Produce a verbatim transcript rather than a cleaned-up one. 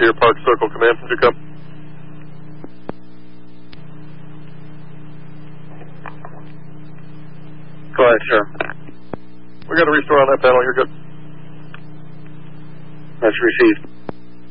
Deer Park Circle Command from Ducombe. Go ahead, sir. We got a restore on that panel. You're good. That's received.